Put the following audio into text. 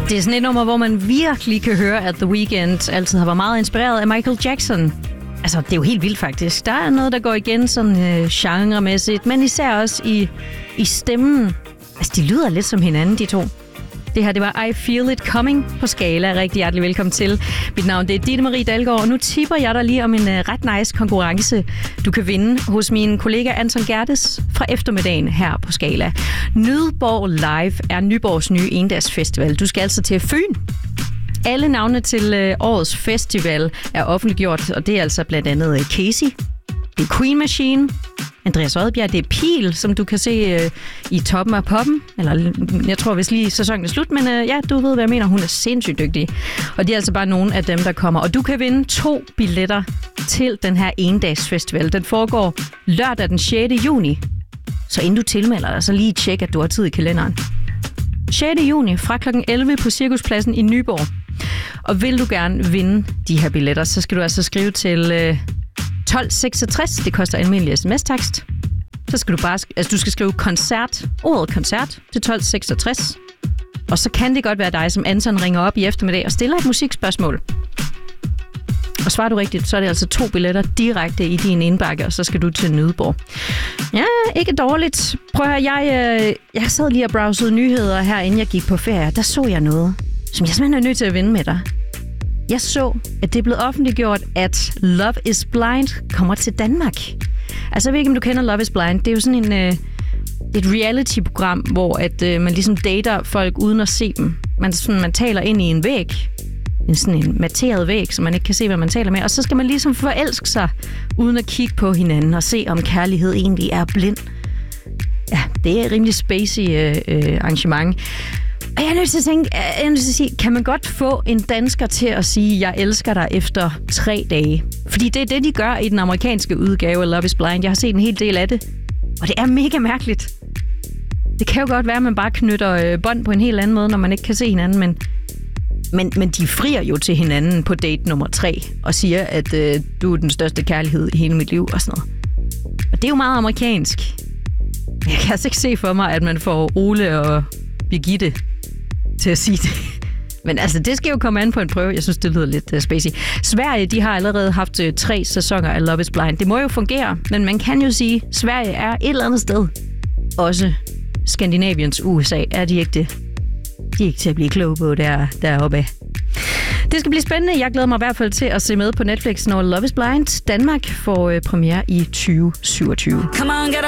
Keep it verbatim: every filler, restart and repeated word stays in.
Det er sådan et nummer, hvor man virkelig kan høre, at The Weeknd altid har været meget inspireret af Michael Jackson. Altså, det er jo helt vildt faktisk. Der er noget, der går igen sådan øh, genremæssigt, men især også i, i stemmen. Altså, de lyder lidt som hinanden, de to. Det her, det var I Feel It Coming på Skala. Rigtig hjertelig velkommen til. Mit navn det er Ditte Marie Dalgaard, og nu tipper jeg dig lige om en uh, ret nice konkurrence, du kan vinde hos min kollega Anton Gerdes fra eftermiddagen her på Skala. Nyborg Live er Nyborgs nye endagsfestival. Du skal altså til Fyn. Alle navne til øh, årets festival er offentliggjort, og det er altså blandt andet øh, Casey, det er Queen Machine, Andreas Odbjerg, det er Pil, som du kan se øh, i toppen af poppen. Eller jeg tror vist lige sæsonen er slut, men øh, ja, du ved, hvad jeg mener. Hun er sindssygt dygtig. Og det er altså bare nogle af dem, der kommer. Og du kan vinde to billetter til den her endagsfestival. Den foregår lørdag den sjette juni. Så inden du tilmelder dig, så lige tjek, at du har tid i kalenderen. sjette juni fra klokken elleve på Cirkuspladsen i Nyborg. Og vil du gerne vinde de her billetter, så skal du altså skrive til øh, tolv seksogtres. Det koster almindelig sms-tekst. Så skal du bare, altså du skal skrive koncert, ordet koncert til tolv seksogtres. Og så kan det godt være dig, som Anton ringer op i eftermiddag og stiller et musikspørgsmål. Og svarer du rigtigt, så er det altså to billetter direkte i din indbakke, og så skal du til Nyborg. Ja, ikke dårligt. Prøv at høre, jeg, øh, jeg sad lige og browsede nyheder her, inden jeg gik på ferie. Der så jeg noget, som jeg simpelthen er nødt til at vinde med dig. Jeg så, at det er blevet offentliggjort, at Love is Blind kommer til Danmark. Altså, jeg ved ikke, om du kender Love is Blind. Det er jo sådan en, øh, et reality-program, hvor at, øh, man ligesom dater folk uden at se dem. Man, sådan, man taler ind i en væg. En sådan en materet væg, så man ikke kan se, hvad man taler med. Og så skal man ligesom forelske sig, uden at kigge på hinanden og se, om kærlighed egentlig er blind. Ja, det er et rimelig spacey øh, øh, arrangement. Og jeg er nødt til at tænke, jeg er nødt til at sige, kan man godt få en dansker til at sige, jeg elsker dig efter tre dage? Fordi det er det, de gør i den amerikanske udgave af Love is Blind. Jeg har set en hel del af det, og det er mega mærkeligt. Det kan jo godt være, at man bare knytter bånd på en helt anden måde, når man ikke kan se hinanden, men, men, men de frier jo til hinanden på date nummer tre og siger, at øh, du er den største kærlighed i hele mit liv og sådan noget. Og det er jo meget amerikansk. Jeg kan altså ikke se for mig, at man får Ole og Birgitte til at sige det. Men altså, det skal jo komme an på en prøve. Jeg synes, det lyder lidt uh, spacey. Sverige, de har allerede haft uh, tre sæsoner af Love is Blind. Det må jo fungere, men man kan jo sige, at Sverige er et eller andet sted. Også Skandinaviens U S A. Er de ikke det? De er ikke til at blive kloge på der, deroppe af. Det skal blive spændende. Jeg glæder mig i hvert fald til at se med på Netflix, når Love is Blind Danmark får uh, premiere i tyve syvogtyve.